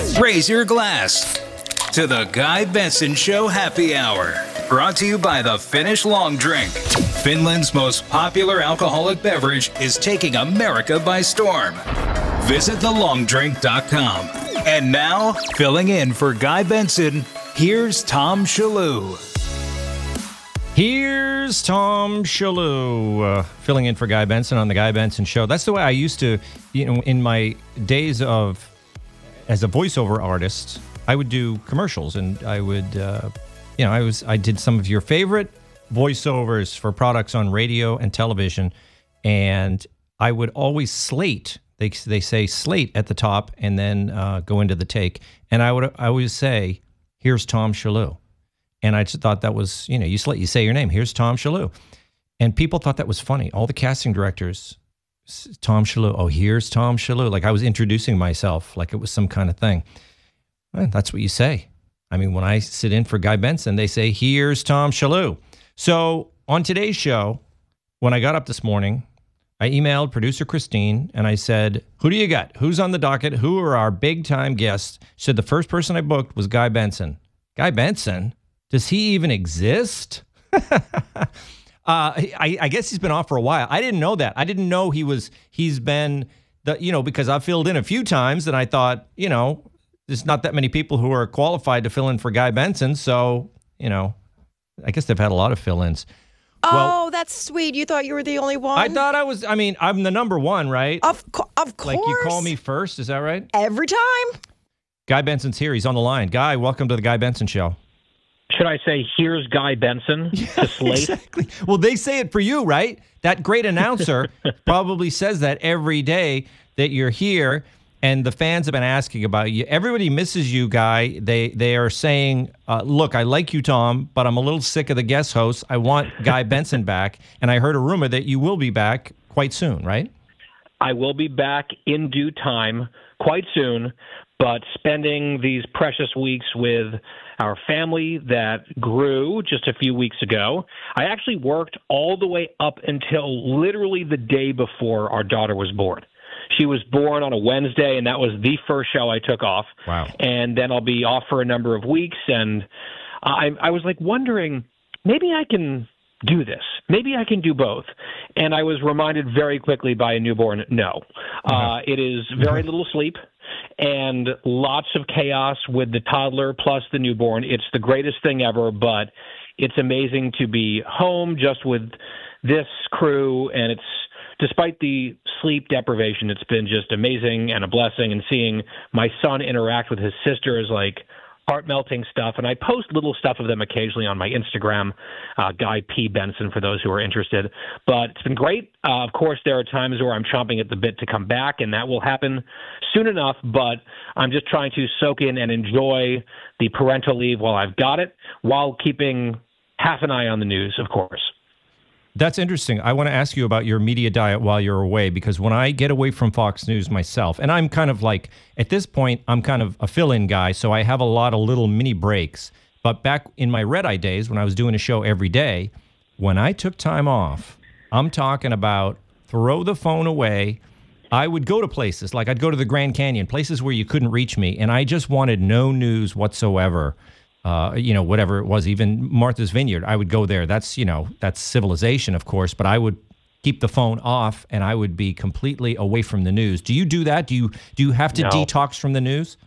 Raise your glass to the Guy Benson Show Happy Hour. Brought to you by the Finnish Long Drink. Finland's most popular alcoholic beverage is taking America by storm. Visit thelongdrink.com. And now, filling in for Guy Benson, here's Tom Shillue. Here's Tom Shillue, filling in for Guy Benson on the Guy Benson Show. That's the way I used to, in my days of as a voiceover artist, I would do commercials, and I would, I did some of your favorite voiceovers for products on radio and television, and I would always slate. They say slate at the top, and then go into the take, and I always say, "Here's Tom Shillue," and I just thought that was, you slate, you say your name. Here's Tom Shillue, and people thought that was funny. All the casting directors. Tom Shillue. Oh, here's Tom Shillue. Like I was introducing myself, like it was some kind of thing. Well, that's what you say. I mean, when I sit in for Guy Benson, they say, here's Tom Shillue. So on today's show, when I got up this morning, I emailed producer Christine and I said, who do you got? Who's on the docket? Who are our big time guests? She said the first person I booked was Guy Benson. Guy Benson? Does he even exist? I guess he's been off for a while. I didn't know that. I didn't know he's been, because I've filled in a few times and I thought, there's not that many people who are qualified to fill in for Guy Benson. So, I guess they've had a lot of fill-ins. Oh, well, that's sweet. You thought you were the only one? I thought I'm the number one, right? Of course. Like you call me first, is that right? Every time. Guy Benson's here. He's on the line. Guy, welcome to the Guy Benson Show. Should I say, here's Guy Benson to Slate? Exactly. Well, they say it for you, right? That great announcer probably says that every day that you're here, and the fans have been asking about you. Everybody misses you, Guy. They are saying, look, I like you, Tom, but I'm a little sick of the guest hosts. I want Guy Benson back, and I heard a rumor that you will be back quite soon, right? I will be back in due time, quite soon, but spending these precious weeks with our family that grew just a few weeks ago. I actually worked all the way up until literally the day before our daughter was born. She was born on a Wednesday, and that was the first show I took off. Wow. And then I'll be off for a number of weeks, and I was wondering, maybe I can do this. Maybe I can do both. And I was reminded very quickly by a newborn, no. It is very little sleep and lots of chaos with the toddler plus the newborn. It's the greatest thing ever, but it's amazing to be home just with this crew, and it's despite the sleep deprivation, it's been just amazing and a blessing, and seeing my son interact with his sister is like heart-melting stuff, and I post little stuff of them occasionally on my Instagram, Guy P. Benson, for those who are interested. But it's been great. Of course, there are times where I'm chomping at the bit to come back, and that will happen soon enough, but I'm just trying to soak in and enjoy the parental leave while I've got it, while keeping half an eye on the news, of course. That's interesting. I want to ask you about your media diet while you're away, because when I get away from Fox News myself, and I'm kind of like, at this point, I'm kind of a fill-in guy, so I have a lot of little mini breaks. But back in my red-eye days, when I was doing a show every day, when I took time off, I'm talking about throw the phone away. I would go to places, like I'd go to the Grand Canyon, places where you couldn't reach me, and I just wanted no news whatsoever. Whatever it was, even Martha's Vineyard, I would go there. That's civilization, of course, but I would keep the phone off and I would be completely away from the news. Do you do that? Do you have to detox from the news?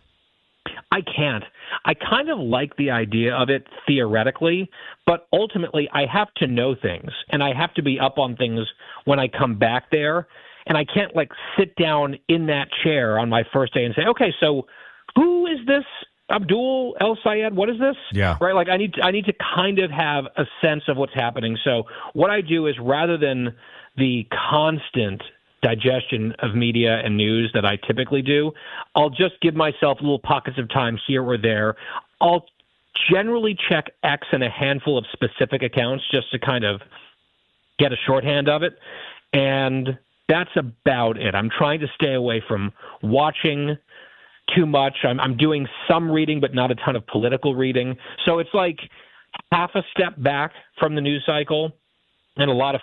I can't. I kind of like the idea of it theoretically, but ultimately I have to know things and I have to be up on things when I come back there. And I can't sit down in that chair on my first day and say, okay, so who is this Abdul El Sayed? What is this? Yeah. Right. I need to kind of have a sense of what's happening. So what I do is, rather than the constant digestion of media and news that I typically do, I'll just give myself little pockets of time here or there. I'll generally check X and a handful of specific accounts just to kind of get a shorthand of it. And that's about it. I'm trying to stay away from watching too much. I'm doing some reading, but not a ton of political reading. So it's like half a step back from the news cycle, and a lot of